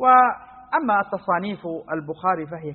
وأما تصانيف البخاري فهي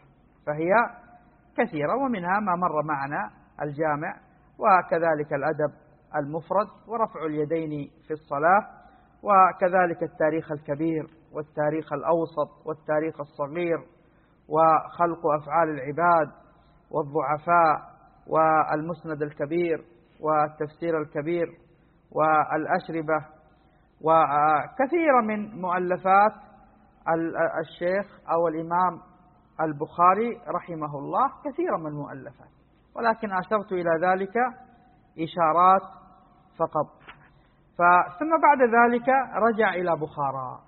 كثيرة ومنها ما مر معنا الجامع، وكذلك الأدب المفرد، ورفع اليدين في الصلاة، وكذلك التاريخ الكبير والتاريخ الأوسط والتاريخ الصغير، وخلق أفعال العباد والضعفاء والمسند الكبير والتفسير الكبير والأشربة، وكثير من مؤلفات الشيخ أو الإمام البخاري رحمه الله، كثير من المؤلفات، ولكن أشرت إلى ذلك إشارات فقط. ثم بعد ذلك رجع إلى بخارى،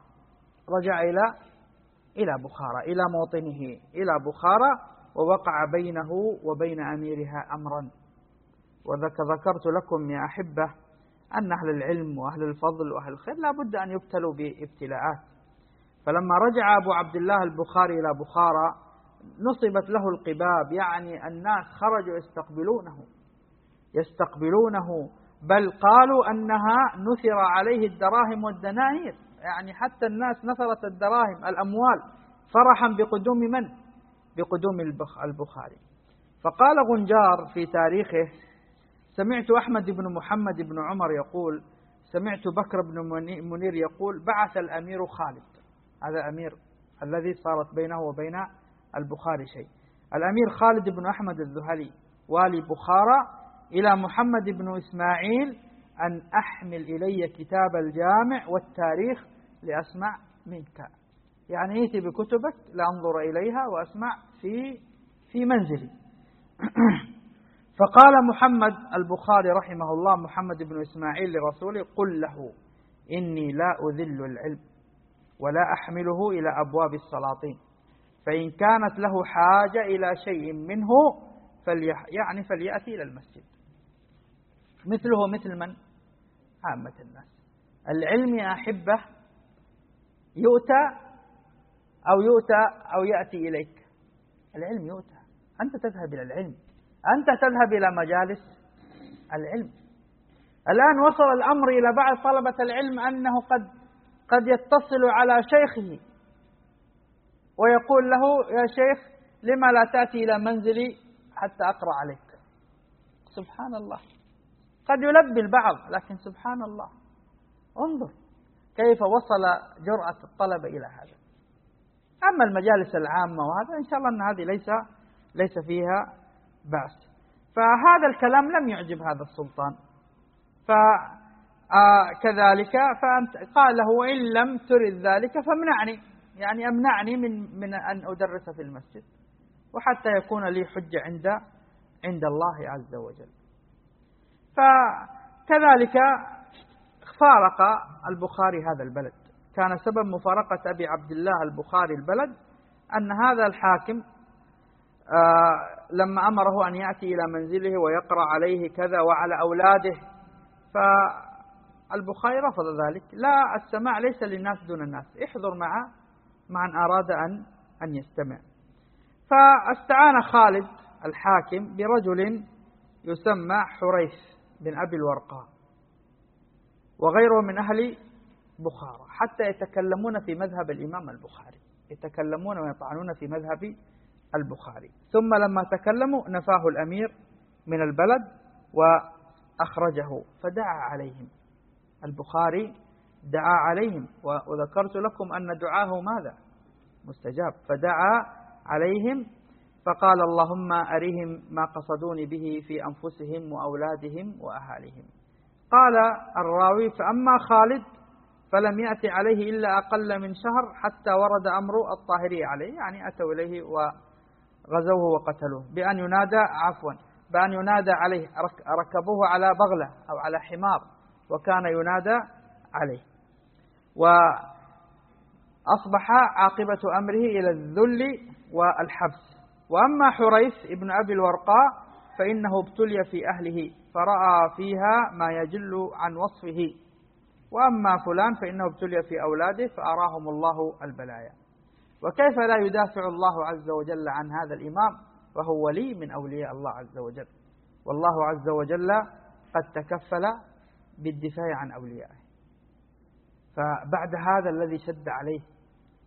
إلى موطنه إلى بخارى، ووقع بينه وبين أميرها أمرا. وذكرت لكم يا أحبة أن أهل العلم وأهل الفضل وأهل الخير لا بد أن يبتلوا بابتلاءات. فلما رجع أبو عبد الله البخاري إلى بخارى نصبت له القباب، يعني الناس خرجوا يستقبلونه، بل قالوا أنها نثر عليه الدراهم والدنانير، يعني حتى الناس نثرت الدراهم الأموال فرحا بقدوم من؟ بقدوم البخاري. فقال غنجار في تاريخه: سمعت أحمد بن محمد بن عمر يقول: سمعت بكر بن منير يقول: بعث الأمير خالد، هذا أمير الذي صارت بينه وبين البخاري شيء، الأمير خالد بن أحمد الذهلي والي بخارى إلى محمد بن إسماعيل أن أحمل إلي كتاب الجامع والتاريخ لأسمع منك، يعني ائت بكتبك لأنظر إليها وأسمع في منزلي. فقال محمد البخاري رحمه الله محمد بن إسماعيل لرسوله: قل له إني لا أذل العلم ولا أحمله إلى أبواب السلاطين، فإن كانت له حاجة إلى شيء منه فليأتي إلى المسجد. مثله مثل من؟ عامة الناس. العلم يا أحبة يؤتى أو يأتي إليك. العلم يؤتى، أنت تذهب إلى العلم، أنت تذهب إلى مجالس العلم. الآن وصل الأمر إلى بعض طلبة العلم أنه قد يتصل على شيخه ويقول له: يا شيخ لما لا تأتي إلى منزلي حتى أقرأ عليك؟ سبحان الله، قد يلبي البعض، لكن سبحان الله، انظر كيف وصل جرأة الطلبة إلى هذا. أما المجالس العامة وهذا إن شاء الله أن هذه ليس فيها بأس. فهذا الكلام لم يعجب هذا السلطان، فكذلك فأنت قال له: إن لم ترد ذلك فامنعني، يعني أمنعني من أن أدرس في المسجد، وحتى يكون لي حجة عند الله عز وجل. فكذلك فارق البخاري هذا البلد. كان سبب مفارقة أبي عبد الله البخاري البلد أن هذا الحاكم لما أمره أن يأتي إلى منزله ويقرأ عليه كذا وعلى أولاده، فالبخاري رفض ذلك. لا، السماع ليس للناس دون الناس، احضر مع أن أراد أن يستمع. فاستعان خالد الحاكم برجل يسمى حريث بن أبي الورقاء وغيره من أهل بخارى، حتى يتكلمون في مذهب الإمام البخاري، يتكلمون ويطعنون في مذهب البخاري. ثم لما تكلموا نفاه الأمير من البلد وأخرجه، فدعا عليهم البخاري، دعا عليهم، وذكرت لكم أن دعاه ماذا؟ مستجاب. فدعا عليهم فقال: اللهم أرهم ما قصدوني به في أنفسهم وأولادهم وأهاليهم. قال الراوي: فأما خالد فلم يأتي عليه إلا أقل من شهر حتى ورد أمر الطاهرية عليه، يعني أتوا إليه وغزوه وقتلوه بأن ينادى عليه، ركبوه على بغلة أو على حمار وكان ينادى عليه، وأصبح عاقبة أمره إلى الذل والحبس. وأما حريث ابن أبي الورقاء فإنه ابتلي في أهله فرأى فيها ما يجل عن وصفه، وأما فلان فإنه ابتلي في أولاده فأراهم الله البلايا. وكيف لا يدافع الله عز وجل عن هذا الإمام وهو ولي من أولياء الله عز وجل، والله عز وجل قد تكفل بالدفاع عن أوليائه. فبعد هذا الذي شد عليه